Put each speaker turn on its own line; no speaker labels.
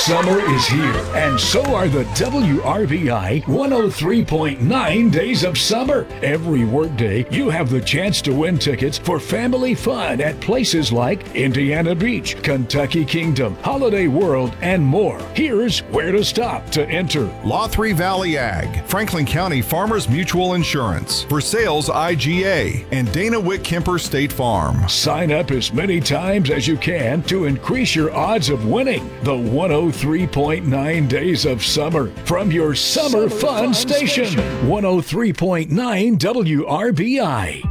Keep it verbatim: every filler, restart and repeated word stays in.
Summer is here, and so are the W R B I one oh three point nine Days of Summer. Every workday, you have the chance to win tickets for family fun at places like Indiana Beach, Kentucky Kingdom, Holiday World, and more. Here's where to stop to enter.
Law Valley Ag, Franklin County Farmers Mutual Insurance, For Sales I G A, and Dana Witt Kemper State Farm.
Sign up as many times as you can to increase your odds of winning the one oh three point nine Days of Summer from your Summer, Summer Fun, Fun Station. Station, one oh three point nine W R B I.